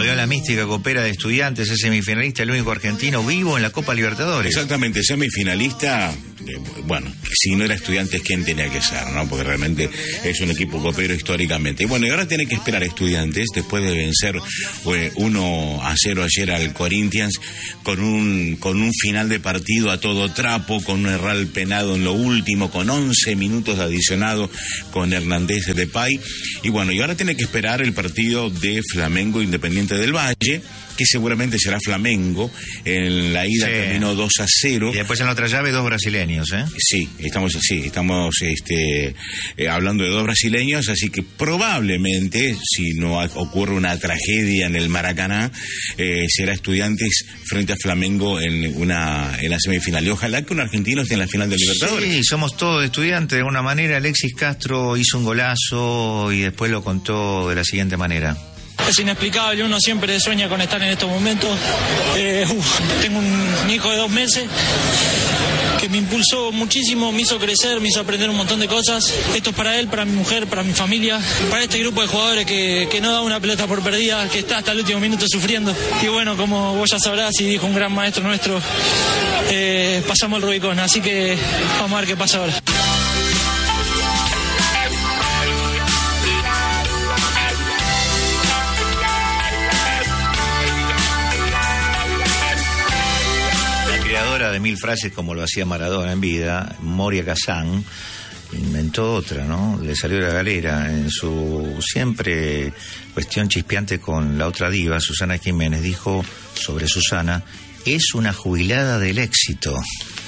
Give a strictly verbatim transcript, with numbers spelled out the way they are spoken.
Volvió a la mística copera de Estudiantes, es semifinalista, el único argentino vivo en la Copa Libertadores. Exactamente, semifinalista. Eh, bueno, si no era Estudiantes, ¿quién tenía que ser, no? Porque realmente es un equipo copero históricamente. Y bueno, y ahora tiene que esperar Estudiantes, después de vencer eh, uno a cero ayer al Corinthians, con un, con un final de partido a todo trapo, con un erral penado en lo último, con once minutos adicionados con Hernández de Pay. Y bueno, y ahora tiene que esperar el partido de Flamengo Independiente del Valle, que seguramente será Flamengo. En la ida sí. Terminó dos a cero. Y después en la otra llave dos brasileños, ¿eh? Sí, estamos sí, estamos este, eh, hablando de dos brasileños, así que probablemente, si no ocurre una tragedia en el Maracaná, eh, será Estudiantes frente a Flamengo en una en la semifinal. Y ojalá que un argentino esté en la final del Libertadores. Sí, somos todos Estudiantes. De alguna manera, Alexis Castro hizo un golazo y después lo contó de la siguiente manera. Es inexplicable, uno siempre sueña con estar en estos momentos. Eh, uf, tengo un hijo de dos meses que me impulsó muchísimo, me hizo crecer, me hizo aprender un montón de cosas. Esto es para él, para mi mujer, para mi familia, para este grupo de jugadores que, que no da una pelota por perdida, que está hasta el último minuto sufriendo. Y bueno, como vos ya sabrás y dijo un gran maestro nuestro, eh, pasamos el Rubicón, así que vamos a ver qué pasa ahora. De mil frases como lo hacía Maradona en vida, Moria Kazan inventó otra, ¿no? Le salió de la galera en su siempre cuestión chispeante con la otra diva, Susana Jiménez, dijo sobre Susana: es una jubilada del éxito.